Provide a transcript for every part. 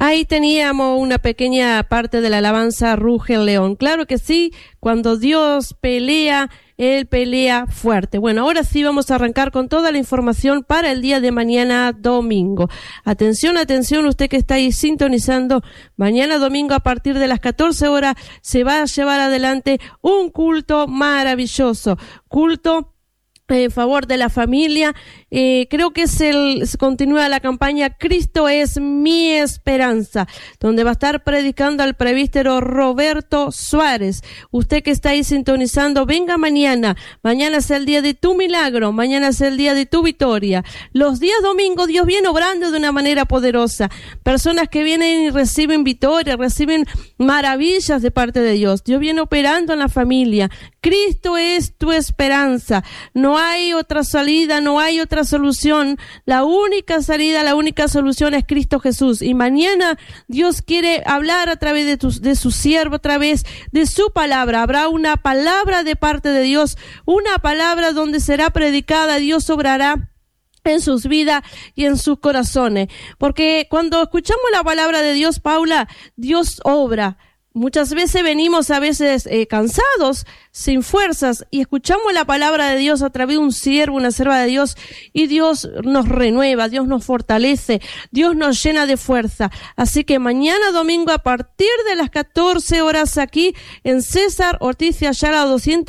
Ahí teníamos una pequeña parte de la alabanza Ruge el León. Claro que sí, cuando Dios pelea, Él pelea fuerte. Bueno, ahora sí vamos a arrancar con toda la información para el día de mañana domingo. Atención, atención, usted que está ahí sintonizando. Mañana domingo a partir de las 14 horas se va a llevar adelante un culto maravilloso. Culto en favor de la familia. Creo que continúa la campaña Cristo es mi esperanza, donde va a estar predicando al presbítero Roberto Suárez. Usted que está ahí sintonizando, venga mañana. Mañana es el día de tu milagro, mañana es el día de tu victoria. Los días domingos Dios viene obrando de una manera poderosa. Personas que vienen y reciben victoria, reciben maravillas de parte de Dios. Dios viene operando en la familia. Cristo es tu esperanza. No hay otra salida, no hay otra solución. La única salida, la única solución es Cristo Jesús. Y mañana Dios quiere hablar a través de su siervo, a través de su palabra. Habrá una palabra de parte de Dios, una palabra donde será predicada. Dios obrará en sus vidas y en sus corazones. Porque cuando escuchamos la palabra de Dios, Paula, Dios obra. Muchas veces venimos cansados, sin fuerzas, y escuchamos la palabra de Dios a través de un siervo, una sierva de Dios, y Dios nos renueva, Dios nos fortalece, Dios nos llena de fuerza. Así que mañana domingo a partir de las 14 horas aquí en César Ortiz de Ayala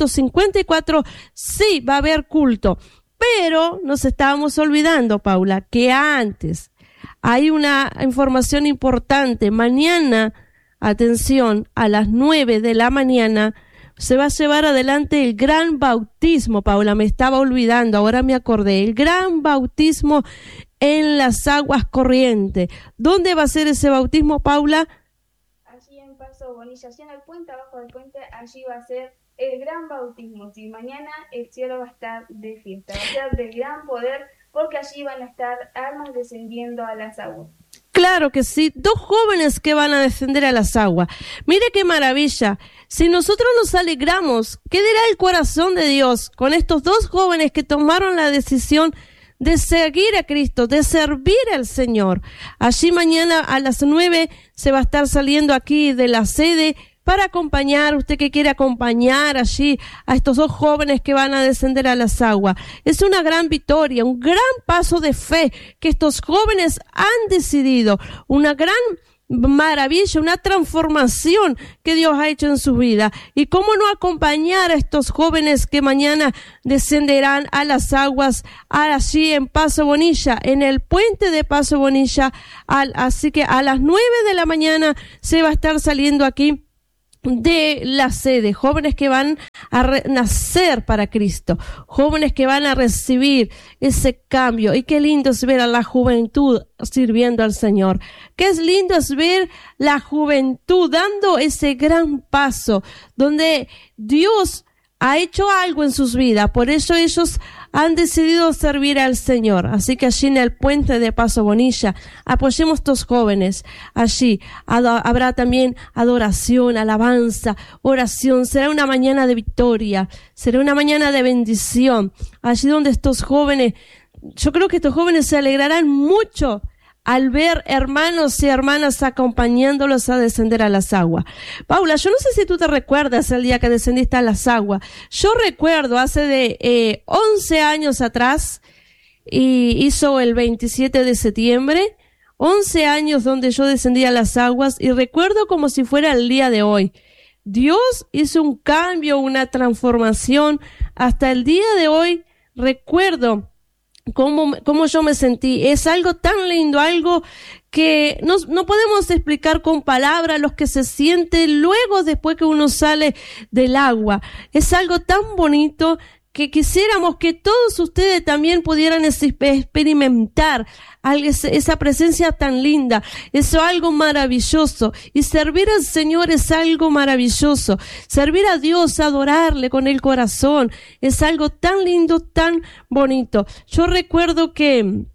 254, sí va a haber culto. Pero nos estábamos olvidando, Paula, que antes hay una información importante. Mañana, atención, a las 9 de la mañana se va a llevar adelante el gran bautismo, Paula, me estaba olvidando, ahora me acordé, el gran bautismo en las aguas corrientes. ¿Dónde va a ser ese bautismo, Paula? Allí en Paso Bonilla, allí en el puente, abajo del puente, allí va a ser el gran bautismo. Y mañana el cielo va a estar de fiesta, va a ser de gran poder, porque allí van a estar almas descendiendo a las aguas. Claro que sí, 2 jóvenes que van a descender a las aguas. Mire qué maravilla. Si nosotros nos alegramos, ¿qué dirá el corazón de Dios con estos 2 jóvenes que tomaron la decisión de seguir a Cristo, de servir al Señor? Allí mañana a las 9 se va a estar saliendo aquí de la sede para acompañar, usted que quiere acompañar allí a estos 2 jóvenes que van a descender a las aguas. Es una gran victoria, un gran paso de fe que estos jóvenes han decidido, una gran maravilla, una transformación que Dios ha hecho en su vida. Y cómo no acompañar a estos jóvenes que mañana descenderán a las aguas allí en Paso Bonilla, en el puente de Paso Bonilla. Así que a las 9 de la mañana se va a estar saliendo aquí de la sede, jóvenes que van a nacer para Cristo, jóvenes que van a recibir ese cambio. Y qué lindo es ver a la juventud sirviendo al Señor. Qué es lindo es ver la juventud dando ese gran paso donde Dios ha hecho algo en sus vidas. Por eso ellos han decidido servir al Señor. Así que allí en el puente de Paso Bonilla, apoyemos a estos jóvenes. Allí habrá también adoración, alabanza, oración. Será una mañana de victoria. Será una mañana de bendición. Allí donde estos jóvenes, yo creo que estos jóvenes se alegrarán mucho al ver hermanos y hermanas acompañándolos a descender a las aguas. Paula, yo no sé si tú te recuerdas el día que descendiste a las aguas. Yo recuerdo hace de 11 años atrás, y hizo el 27 de septiembre, 11 años donde yo descendí a las aguas, y recuerdo como si fuera el día de hoy. Dios hizo un cambio, una transformación. Hasta el día de hoy recuerdo cómo yo me sentí. Es algo tan lindo, algo que no podemos explicar con palabras lo que se siente luego después que uno sale del agua. Es algo tan bonito que quisiéramos que todos ustedes también pudieran experimentar esa presencia tan linda. Es algo maravilloso. Y servir al Señor es algo maravilloso. Servir a Dios, adorarle con el corazón, es algo tan lindo, tan bonito. Yo recuerdo que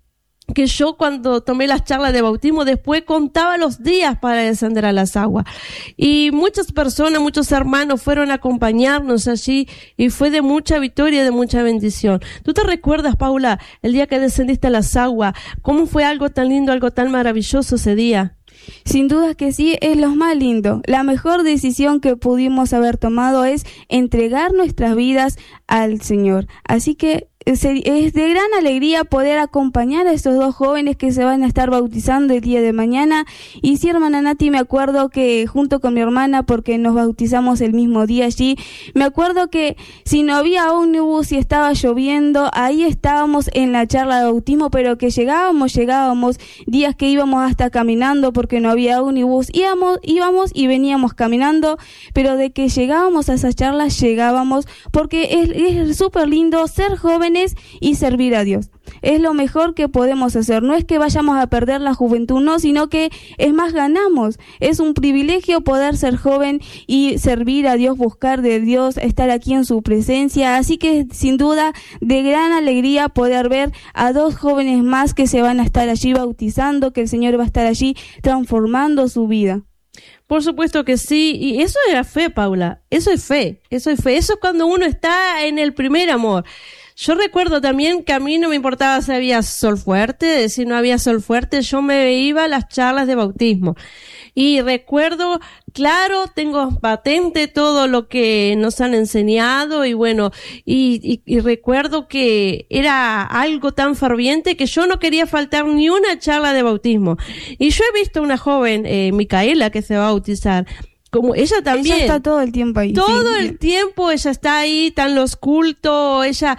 que yo cuando tomé las charlas de bautismo después contaba los días para descender a las aguas. Y muchas personas, muchos hermanos fueron a acompañarnos allí y fue de mucha victoria, de mucha bendición. ¿Tú te recuerdas, Paula, el día que descendiste a las aguas? ¿Cómo fue algo tan lindo, algo tan maravilloso ese día? Sin duda que sí, es lo más lindo. La mejor decisión que pudimos haber tomado es entregar nuestras vidas al Señor. Así que es de gran alegría poder acompañar a estos dos jóvenes que se van a estar bautizando el día de mañana. Y sí, hermana Nati, me acuerdo que junto con mi hermana, porque nos bautizamos el mismo día allí, me acuerdo que si no había ómnibus y estaba lloviendo, ahí estábamos en la charla de bautismo, pero que llegábamos, días que íbamos hasta caminando porque no había ómnibus, íbamos y veníamos caminando, pero de que llegábamos a esas charlas, llegábamos, porque es súper lindo ser jóvenes y servir a Dios. Es lo mejor que podemos hacer. No es que vayamos a perder la juventud, no, sino que es más, ganamos. Es un privilegio poder ser joven y servir a Dios, buscar de Dios, estar aquí en su presencia. Así que sin duda de gran alegría poder ver a dos jóvenes más que se van a estar allí bautizando, que el Señor va a estar allí transformando su vida. Por supuesto que sí, y eso era fe, Paula, eso es fe, eso es cuando uno está en el primer amor. Yo recuerdo también que a mí no me importaba si había sol fuerte, si no había sol fuerte, yo me iba a las charlas de bautismo. Y recuerdo, claro, tengo patente todo lo que nos han enseñado y bueno, y recuerdo que era algo tan ferviente que yo no quería faltar ni una charla de bautismo. Y yo he visto una joven, Micaela, que se va a bautizar. Como ella también. Ella está todo el tiempo ahí. Todo el tiempo ella está ahí, están los cultos, ella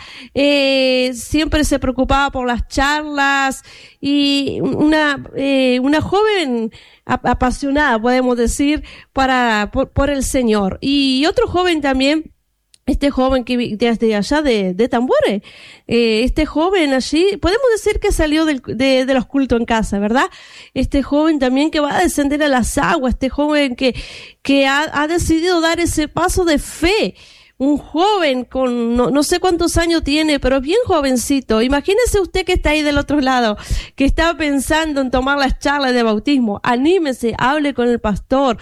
siempre se preocupaba por las charlas y una joven apasionada, podemos decir, por el Señor. Y otro joven también, este joven que desde allá de Tambores, este joven allí, podemos decir que salió de los cultos en casa, ¿verdad? Este joven también que va a descender a las aguas, este joven que ha decidido dar ese paso de fe. Un joven con no sé cuántos años tiene, pero bien jovencito. Imagínese usted que está ahí del otro lado, que está pensando en tomar las charlas de bautismo. Anímese, hable con el pastor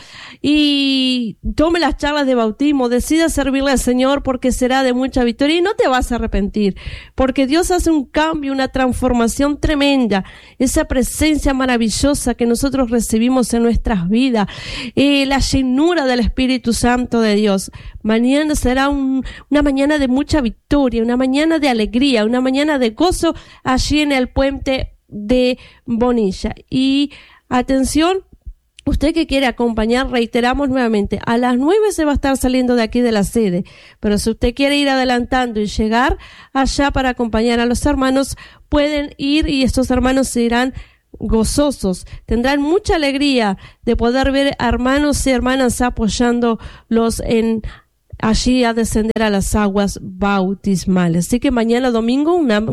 y tome las charlas de bautismo. Decida servirle al Señor porque será de mucha victoria y no te vas a arrepentir. Porque Dios hace un cambio, una transformación tremenda. Esa presencia maravillosa que nosotros recibimos en nuestras vidas. La llenura del Espíritu Santo de Dios. Mañana será una mañana de mucha victoria, una mañana de alegría, una mañana de gozo allí en el puente de Bonilla. Y atención, usted que quiere acompañar, reiteramos nuevamente, a las 9 se va a estar saliendo de aquí de la sede, pero si usted quiere ir adelantando y llegar allá para acompañar a los hermanos, pueden ir y estos hermanos se irán gozosos, tendrán mucha alegría de poder ver a hermanos y hermanas apoyándolos allí a descender a las aguas bautismales. Así que mañana domingo, un día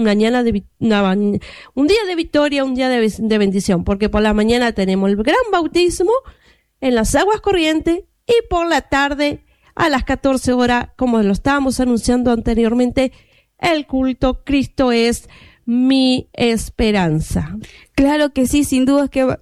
de victoria, un día de bendición, porque por la mañana tenemos el gran bautismo en las aguas corrientes y por la tarde a las 14 horas, como lo estábamos anunciando anteriormente, el culto Cristo es mi esperanza. Claro que sí, sin duda que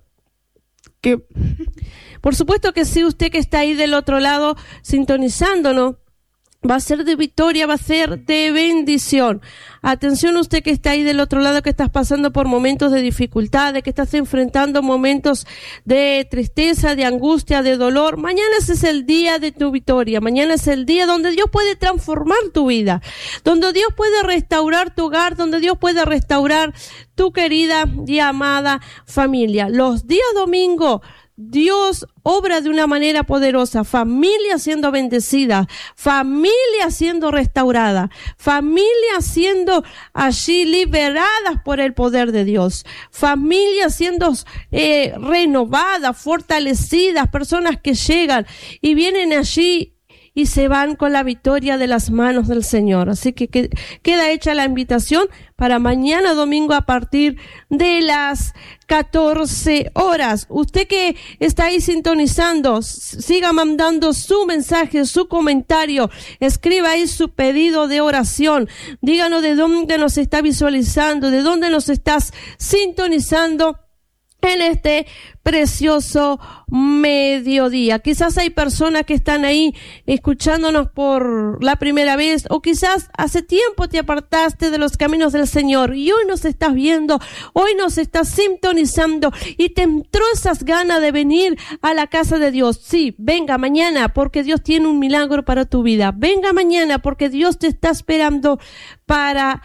por supuesto que sí, usted que está ahí del otro lado sintonizándonos, va a ser de victoria, va a ser de bendición. Atención usted que está ahí del otro lado, que estás pasando por momentos de dificultad, que estás enfrentando momentos de tristeza, de angustia, de dolor. Mañana ese es el día de tu victoria. Mañana es el día donde Dios puede transformar tu vida, donde Dios puede restaurar tu hogar, donde Dios puede restaurar tu querida y amada familia. Los días domingo, Dios obra de una manera poderosa, familia siendo bendecida, familia siendo restaurada, familia siendo allí liberadas por el poder de Dios, familia siendo renovadas, fortalecidas, personas que llegan y vienen allí y se van con la victoria de las manos del Señor. Así que queda hecha la invitación para mañana domingo a partir de las 14 horas. Usted que está ahí sintonizando, siga mandando su mensaje, su comentario, escriba ahí su pedido de oración, díganos de dónde nos está visualizando, de dónde nos estás sintonizando en este precioso mediodía. Quizás hay personas que están ahí escuchándonos por la primera vez, o quizás hace tiempo te apartaste de los caminos del Señor y hoy nos estás viendo, hoy nos estás sintonizando y te entró esas ganas de venir a la casa de Dios. Sí, venga mañana porque Dios tiene un milagro para tu vida. Venga mañana porque Dios te está esperando para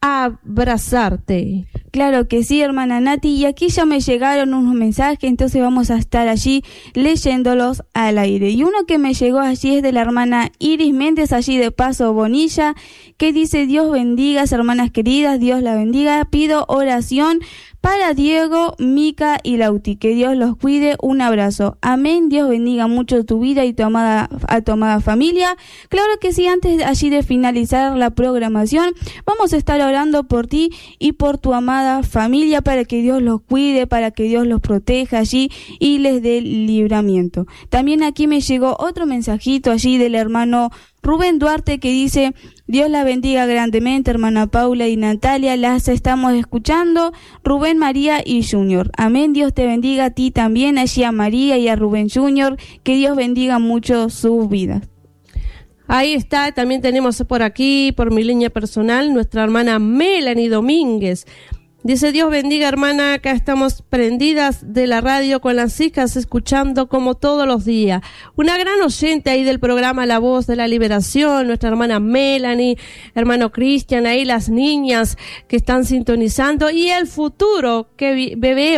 abrazarte. Claro que sí, hermana Nati, y aquí ya me llegaron unos mensajes, entonces vamos a estar allí leyéndolos al aire. Y uno que me llegó allí es de la hermana Iris Méndez, allí de Paso Bonilla, que dice: Dios bendiga, hermanas queridas, Dios la bendiga, pido oración para Diego, Mica y Lauti, que Dios los cuide, un abrazo. Amén, Dios bendiga mucho tu vida y tu amada familia. Claro que sí, antes allí de finalizar la programación, vamos a estar orando por ti y por tu amada familia, para que Dios los cuide, para que Dios los proteja allí y les dé libramiento. También aquí me llegó otro mensajito allí del hermano Rubén Duarte, que dice: Dios la bendiga grandemente, hermana Paula y Natalia, las estamos escuchando, Rubén, María y Junior. Amén, Dios te bendiga a ti también, allí a María y a Rubén Junior, que Dios bendiga mucho sus vidas. Ahí está, también tenemos por aquí, por mi línea personal, nuestra hermana Melanie Domínguez. Dice: Dios bendiga, hermana, acá estamos prendidas de la radio con las hijas, escuchando como todos los días. Una gran oyente ahí del programa La Voz de la Liberación, nuestra hermana Melanie, hermano Cristian, ahí las niñas que están sintonizando, y el futuro que bebé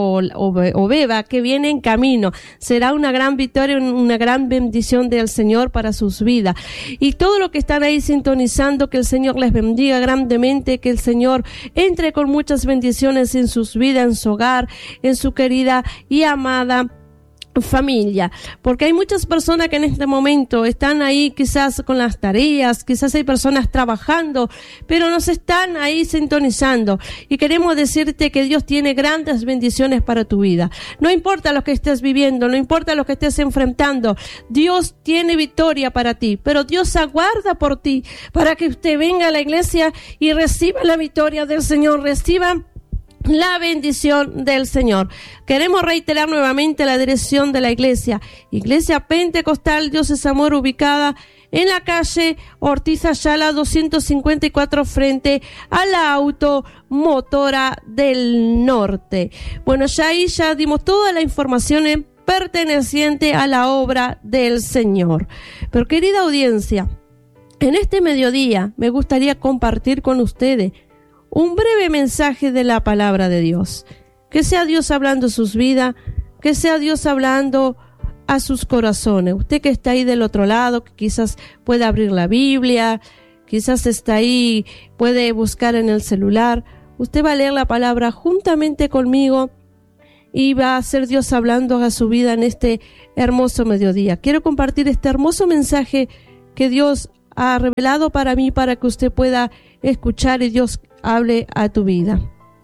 o beba que viene en camino. Será una gran victoria, una gran bendición del Señor para sus vidas. Y todo lo que están ahí sintonizando, que el Señor les bendiga grandemente, que el Señor entre con muchas bendiciones en sus vidas, en su hogar, en su querida y amada familia, porque hay muchas personas que en este momento están ahí quizás con las tareas, quizás hay personas trabajando, pero nos están ahí sintonizando, y queremos decirte que Dios tiene grandes bendiciones para tu vida. No importa lo que estés viviendo, no importa lo que estés enfrentando, Dios tiene victoria para ti, pero Dios aguarda por ti para que usted venga a la iglesia y reciba la victoria del Señor, reciba la bendición del Señor. Queremos reiterar nuevamente la dirección de la iglesia: Iglesia Pentecostal Dios es Amor, ubicada en la calle Ortiz Ayala 254, frente a la Automotora del Norte. Bueno, ya dimos toda la información perteneciente a la obra del Señor. Pero querida audiencia, en este mediodía me gustaría compartir con ustedes un breve mensaje de la palabra de Dios. Que sea Dios hablando a sus vidas, que sea Dios hablando a sus corazones. Usted que está ahí del otro lado, que quizás puede abrir la Biblia, quizás está ahí, puede buscar en el celular. Usted va a leer la palabra juntamente conmigo y va a ser Dios hablando a su vida en este hermoso mediodía. Quiero compartir este hermoso mensaje que Dios ha revelado para mí, para que usted pueda escuchar y Dios hable a tu vida.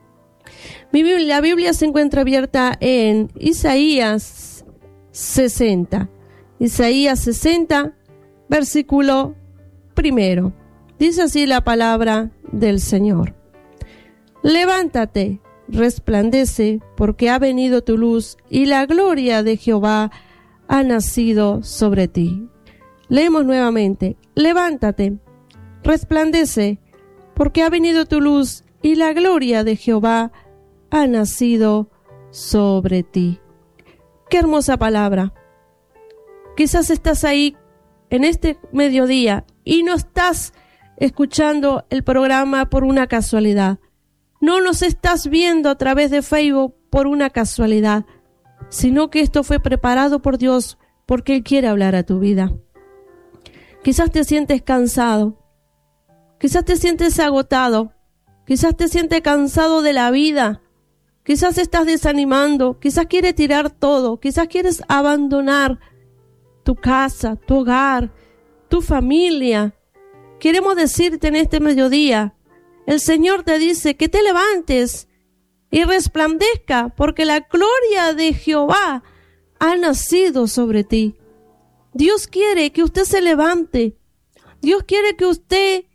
La Biblia se encuentra abierta en Isaías 60. Isaías 60, versículo 1. Dice así la palabra del Señor: Levántate, resplandece, porque ha venido tu luz y la gloria de Jehová ha nacido sobre ti. Leemos nuevamente: Levántate, resplandece, porque ha venido tu luz y la gloria de Jehová ha nacido sobre ti. Qué hermosa palabra. Quizás estás ahí en este mediodía y no estás escuchando el programa por una casualidad. No nos estás viendo a través de Facebook por una casualidad, sino que esto fue preparado por Dios porque Él quiere hablar a tu vida. Quizás te sientes cansado, quizás te sientes agotado, quizás te sientes cansado de la vida, quizás estás desanimando, quizás quieres tirar todo, quizás quieres abandonar tu casa, tu hogar, tu familia. Queremos decirte en este mediodía, el Señor te dice que te levantes y resplandezca, porque la gloria de Jehová ha nacido sobre ti. Dios quiere que usted se levante. Dios quiere que usted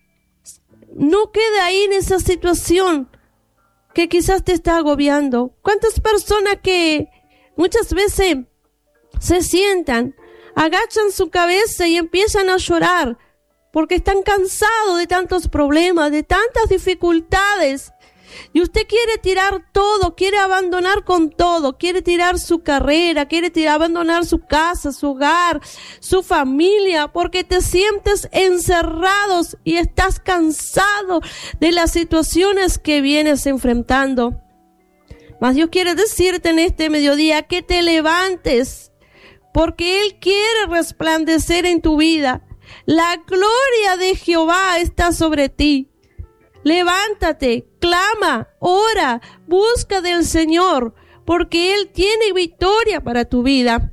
no quede ahí en esa situación que quizás te está agobiando. ¿Cuántas personas que muchas veces se sientan, agachan su cabeza y empiezan a llorar porque están cansados de tantos problemas, de tantas dificultades? Y usted quiere tirar todo, quiere abandonar con todo, quiere tirar su carrera, quiere abandonar su casa, su hogar, su familia, porque te sientes encerrados y estás cansado de las situaciones que vienes enfrentando. Mas Dios quiere decirte en este mediodía que te levantes, porque Él quiere resplandecer en tu vida. La gloria de Jehová está sobre ti. Levántate, clama, ora, busca del Señor, porque Él tiene victoria para tu vida.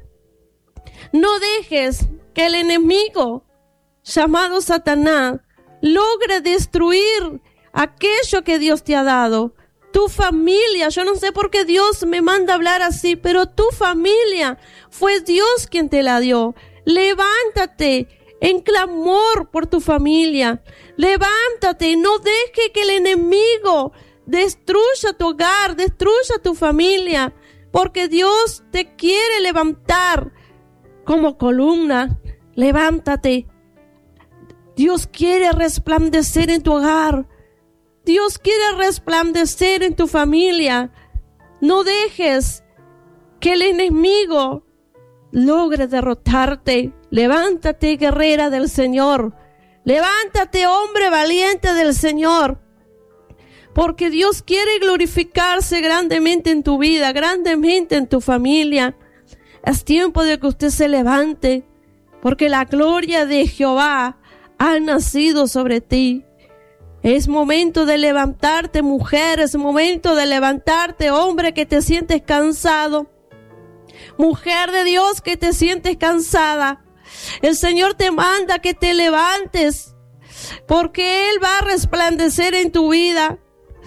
No dejes que el enemigo, llamado Satanás, logre destruir aquello que Dios te ha dado. Tu familia, yo no sé por qué Dios me manda hablar así, pero tu familia fue Dios quien te la dio. Levántate en clamor por tu familia. Levántate, no deje que el enemigo destruya tu hogar, destruya tu familia, porque Dios te quiere levantar como columna. Levántate. Dios quiere resplandecer en tu hogar. Dios quiere resplandecer en tu familia. No dejes que el enemigo logre derrotarte. Levántate, guerrera del Señor. Levántate, hombre valiente del Señor. Porque Dios quiere glorificarse grandemente en tu vida, grandemente en tu familia. Es tiempo de que usted se levante, porque la gloria de Jehová ha nacido sobre ti. Es momento de levantarte, mujer. Es momento de levantarte, hombre, que te sientes cansado. Mujer de Dios, que te sientes cansada. El Señor te manda que te levantes, porque Él va a resplandecer en tu vida.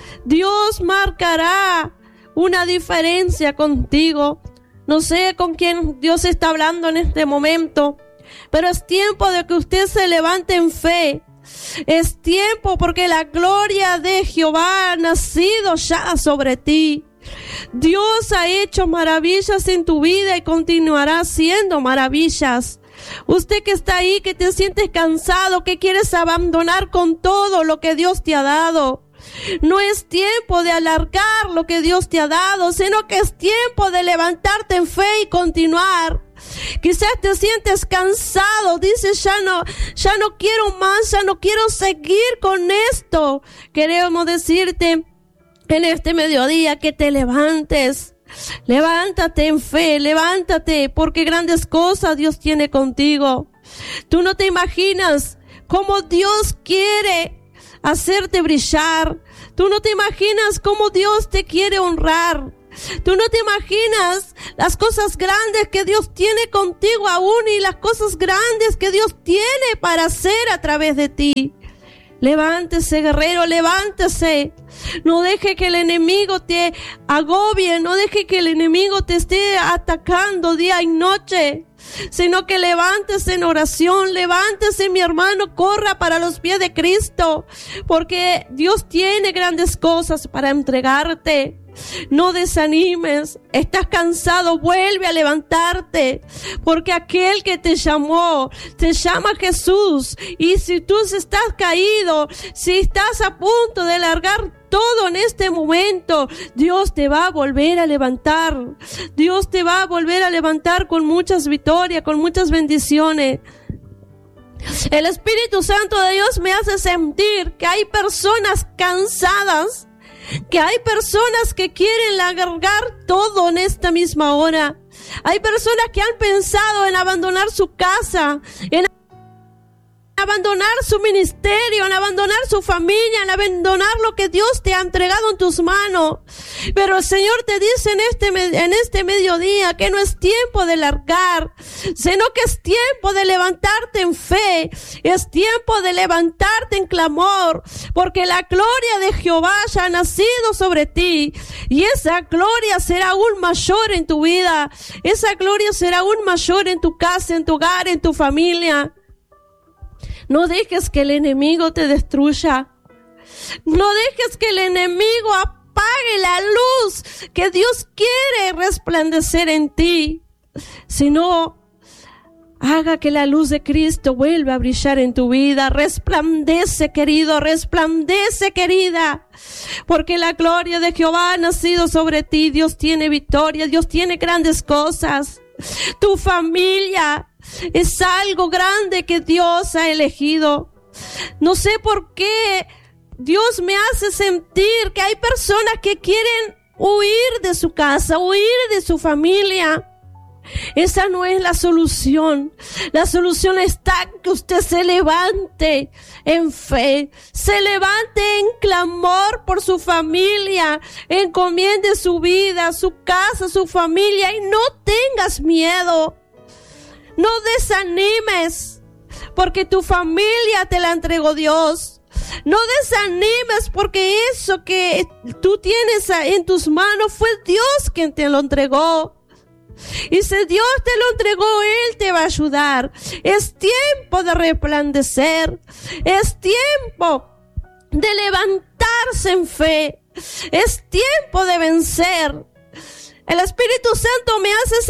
Dios marcará una diferencia contigo. No sé con quién Dios está hablando en este momento, pero es tiempo de que usted se levante en fe. Es tiempo, porque la gloria de Jehová ha nacido ya sobre ti. Dios ha hecho maravillas en tu vida y continuará haciendo maravillas. Usted que está ahí, que te sientes cansado, que quieres abandonar con todo lo que Dios te ha dado. No es tiempo de alargar lo que Dios te ha dado, sino que es tiempo de levantarte en fe y continuar. Quizás te sientes cansado, dices ya no quiero más, ya no quiero seguir con esto. Queremos decirte en este mediodía que te levantes. Levántate en fe, levántate, porque grandes cosas Dios tiene contigo. Tú no te imaginas cómo Dios quiere hacerte brillar. Tú no te imaginas cómo Dios te quiere honrar. Tú no te imaginas las cosas grandes que Dios tiene contigo aún, y las cosas grandes que Dios tiene para hacer a través de ti. Levántese, guerrero, levántese. No deje que el enemigo te agobie, no deje que el enemigo te esté atacando día y noche, sino que levántese en oración, levántese, mi hermano, corra para los pies de Cristo, porque Dios tiene grandes cosas para entregarte. No desanimes, estás cansado, vuelve a levantarte, porque aquel que te llamó, te llama Jesús. Y si tú estás caído, si estás a punto de largar todo en este momento, Dios te va a volver a levantar. Dios te va a volver a levantar con muchas victorias, con muchas bendiciones. El Espíritu Santo de Dios me hace sentir que hay personas cansadas, que hay personas que quieren largar todo en esta misma hora. Hay personas que han pensado en abandonar su casa, en abandonar su ministerio, en abandonar su familia, en abandonar lo que Dios te ha entregado en tus manos. Pero el Señor te dice en este mediodía que no es tiempo de largar, sino que es tiempo de levantarte en fe, es tiempo de levantarte en clamor, porque la gloria de Jehová ya ha nacido sobre ti, y esa gloria será aún mayor en tu vida, esa gloria será aún mayor en tu casa, en tu hogar, en tu familia. No dejes que el enemigo te destruya. No dejes que el enemigo apague la luz que Dios quiere resplandecer en ti. Sino, haga que la luz de Cristo vuelva a brillar en tu vida. Resplandece, querido, resplandece, querida. Porque la gloria de Jehová ha nacido sobre ti. Dios tiene victoria, Dios tiene grandes cosas. Tu familia es algo grande que Dios ha elegido. No sé por qué Dios me hace sentir que hay personas que quieren huir de su casa, huir de su familia. Esa no es la solución. La solución está en que usted se levante en fe, se levante en clamor por su familia, encomiende su vida, su casa, su familia, y no tengas miedo. No desanimes, porque tu familia te la entregó Dios. No desanimes, porque eso que tú tienes en tus manos fue Dios quien te lo entregó. Y si Dios te lo entregó, Él te va a ayudar. Es tiempo de resplandecer. Es tiempo de levantarse en fe. Es tiempo de vencer. El Espíritu Santo me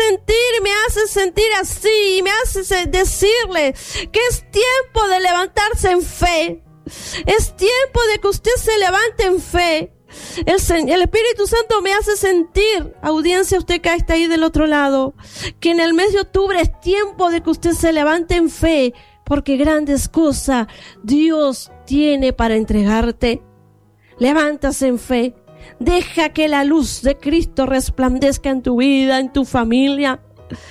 hace sentir así, y me hace decirle que es tiempo de levantarse en fe. Es tiempo de que usted se levante en fe. El Espíritu Santo me hace sentir, audiencia, usted que está ahí del otro lado, que en el mes de octubre es tiempo de que usted se levante en fe, porque grandes cosas Dios tiene para entregarte. Levántase en fe. Deja que la luz de Cristo resplandezca en tu vida, en tu familia.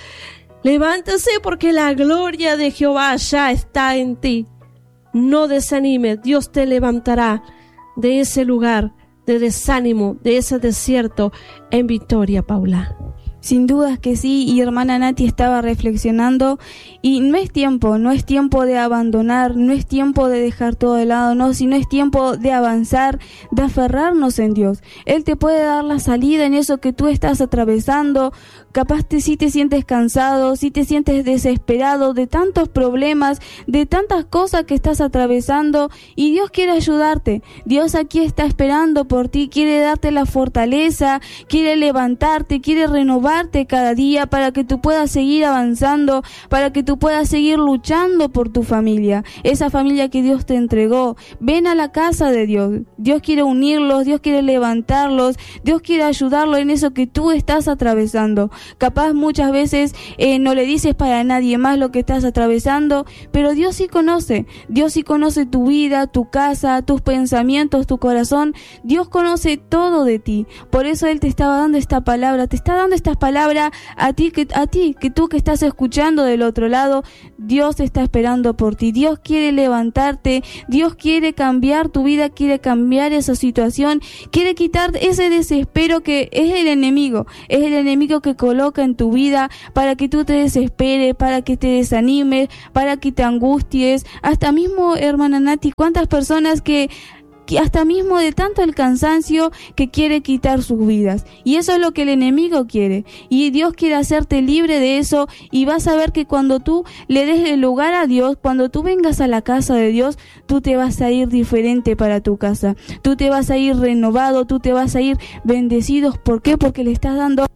Levántase, porque la gloria de Jehová ya está en ti. No desanimes, Dios te levantará de ese lugar de desánimo, de ese desierto, en victoria, Paula. Sin dudas que sí, y hermana Nati estaba reflexionando, y no es tiempo de abandonar, no es tiempo de dejar todo de lado, no, sino es tiempo de avanzar, de aferrarnos en Dios. Él te puede dar la salida en eso que tú estás atravesando. Capaz si te sientes cansado, si te sientes desesperado de tantos problemas, de tantas cosas que estás atravesando, y Dios quiere ayudarte. Dios aquí está esperando por ti, quiere darte la fortaleza, quiere levantarte, quiere renovarte cada día para que tú puedas seguir avanzando, para que tú puedas seguir luchando por tu familia, esa familia que Dios te entregó. Ven a la casa de Dios. Dios quiere unirlos, Dios quiere levantarlos, Dios quiere ayudarlos en eso que tú estás atravesando. Capaz muchas veces no le dices para nadie más lo que estás atravesando, pero Dios sí conoce tu vida, tu casa, tus pensamientos, tu corazón. Dios conoce todo de ti. Por eso Él te estaba dando esta palabra, te está dando estas palabras a ti, que tú que estás escuchando del otro lado. Dios está esperando por ti. Dios quiere levantarte, Dios quiere cambiar tu vida, quiere cambiar esa situación, quiere quitar ese desespero que es el enemigo que coloca en tu vida para que tú te desesperes, para que te desanimes, para que te angusties. Hasta mismo, hermana Nati, cuántas personas que hasta mismo de tanto el cansancio que quiere quitar sus vidas, y eso es lo que el enemigo quiere, y Dios quiere hacerte libre de eso. Y vas a ver que cuando tú le des el lugar a Dios, cuando tú vengas a la casa de Dios, tú te vas a ir diferente para tu casa, tú te vas a ir renovado, tú te vas a ir bendecido. ¿Por qué? Porque le estás dando